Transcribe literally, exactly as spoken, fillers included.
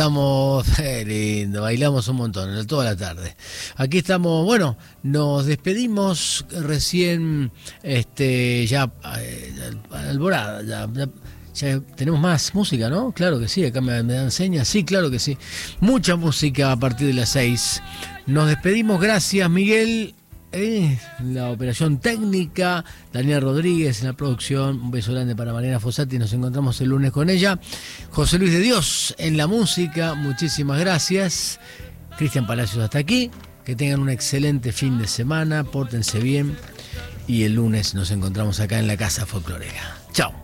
Estamos, qué lindo, bailamos un montón, toda la tarde. Aquí estamos, bueno, nos despedimos recién, este, ya, eh, alborada, ya, ya, ya tenemos más música, ¿no? Claro que sí, acá me, me dan señas, sí, claro que sí. Mucha música a partir de las seis. Nos despedimos, gracias Miguel. Eh, la operación técnica, Daniel Rodríguez en la producción, un beso grande para Mariana Fossati, nos encontramos el lunes con ella. José Luis de Dios en la música, muchísimas gracias. Cristian Palacios hasta aquí, que tengan un excelente fin de semana, pórtense bien y el lunes nos encontramos acá en la Casa Folclórica. Chao.